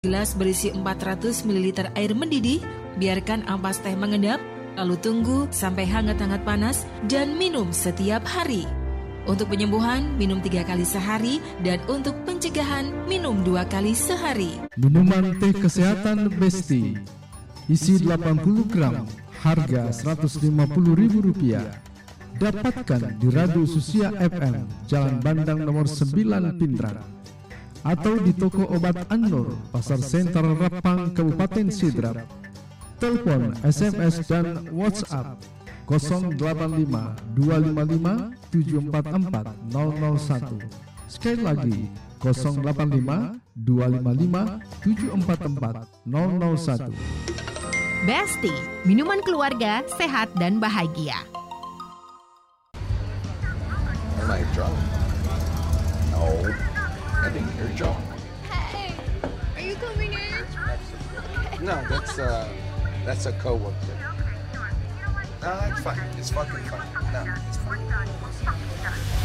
Gelas berisi 400 ml air mendidih, biarkan ampas teh mengendap, lalu tunggu sampai hangat-hangat panas dan minum setiap hari. Untuk penyembuhan, minum 3 kali sehari, dan untuk pencegahan, minum 2 kali sehari. Minuman teh kesehatan Besti, isi 80 gram, harga Rp150.000. Dapatkan di Radio Susia FM, Jalan Bandang nomor 9 Pindrang, atau di toko obat An-Nur, Pasar Sentral Rapang, Kabupaten Sidrap. Telepon, SMS, dan WhatsApp 085 255 744 001. Sekali lagi 085 255 744 001. Besti, minuman keluarga sehat dan bahagia. Am I drunk? No, I think you're drunk. Hey, are you coming in? No, that's a coworker. No, it's fine. It's fucking fine. No, it's fine.